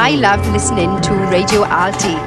I love listening to Radio Alti.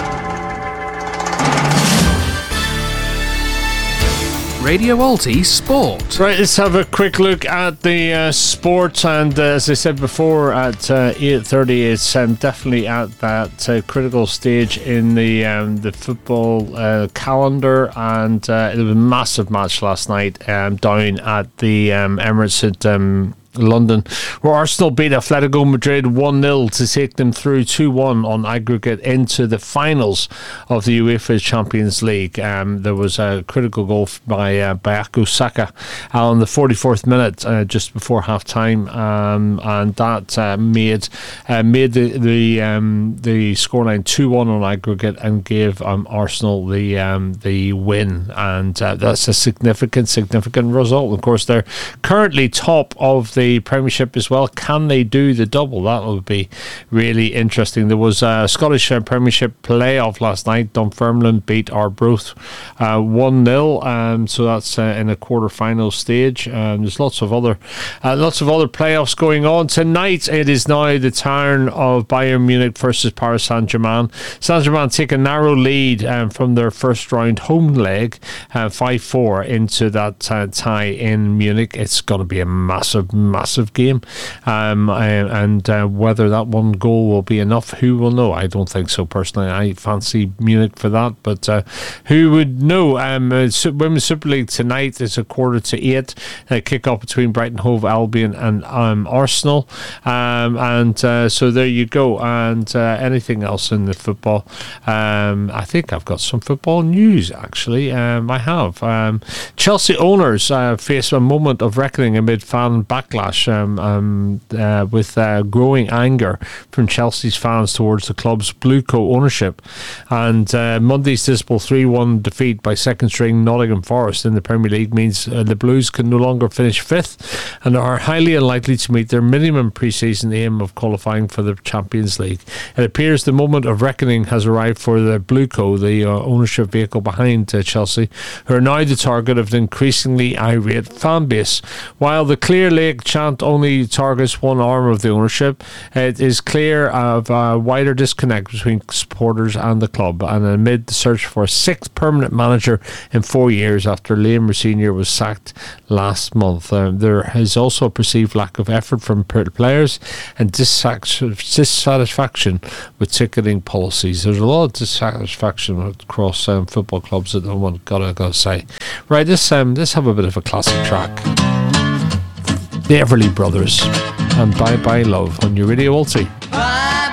Radio Alti Sport. Right, let's have a quick look at the sport. And as I said before, at 8:30, it's definitely at that critical stage in the football calendar. And it was a massive match last night down at the Emirates at London, where Arsenal beat Atletico Madrid 1-0 to take them through 2-1 on aggregate into the finals of the UEFA Champions League. There was a critical goal by Bukayo Saka on the 44th minute, just before half time, and that made the scoreline 2-1 on aggregate and gave Arsenal the win, and that's a significant result. Of course, they're currently top of the Premiership as well. Can they do the double? That would be really interesting. There was a Scottish Premiership playoff last night. Dunfermline beat Arbroath 1-0, so that's in a quarter-final stage. There's lots of other playoffs going on tonight. It is now the turn of Bayern Munich versus Paris Saint-Germain. Saint-Germain take a narrow lead from their first round home leg, 5-4 into that tie in Munich. It's going to be a massive game, and whether that one goal will be enough, who will know? I don't think so personally. I fancy Munich for that, but who would know? Women's Super League tonight is 7:45, kick off between Brighton Hove Albion and Arsenal, and so there you go. And anything else in the football? I think I've got some football news actually. I have. Chelsea owners face a moment of reckoning amid fan backlash with growing anger from Chelsea's fans towards the club's Bluecoat ownership, and Monday's dismal 3-1 defeat by second-string Nottingham Forest in the Premier League means the Blues can no longer finish fifth and are highly unlikely to meet their minimum pre-season aim of qualifying for the Champions League. It appears the moment of reckoning has arrived for the Bluecoat, the ownership vehicle behind Chelsea, who are now the target of an increasingly irate fan base. While the Clear Lake chant only targets one arm of the ownership, it is clear of a wider disconnect between supporters and the club, and amid the search for a sixth permanent manager in 4 years after Liam Senior was sacked last month, there is also a perceived lack of effort from players and dissatisfaction with ticketing policies. There's a lot of dissatisfaction across football clubs at the moment, gotta say. Right, let's have a bit of a classic track. The Everly Brothers and Bye Bye Love on your Radio Alti.